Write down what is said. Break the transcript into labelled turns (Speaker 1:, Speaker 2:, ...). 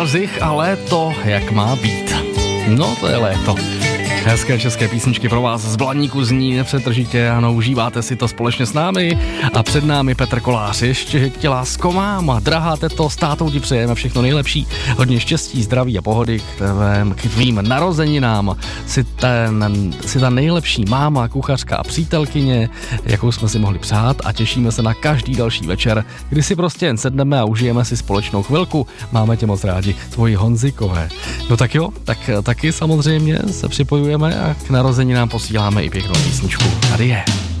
Speaker 1: mrazích a léto, jak má být. No, to je léto. Hezké české písničky pro vás z Blaníku zní nepřetržitě, ano, užíváte si to společně s námi a před námi Petr Kolář, ještě tě lásko máma, drahá teto, s tátou ti přejeme všechno nejlepší, hodně štěstí, zdraví a pohody k tvým narozeninám, si ta nejlepší máma, kuchařka a přítelkyně, jakou jsme si mohli přát a těšíme se na každý další večer, kdy si prostě jen sedneme a užijeme si společnou chvilku, máme tě moc rádi, tvoji Honzikové. No tak jo, tak taky samozřejmě se připojujeme a k narozeninám posíláme i pěknou písničku. Tady je.